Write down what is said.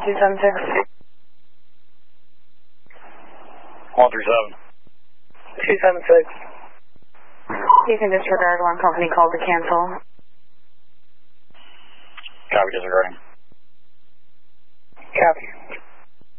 276. 137. 276. You can disregard, one company called to cancel. Copy, disregarding. Copy.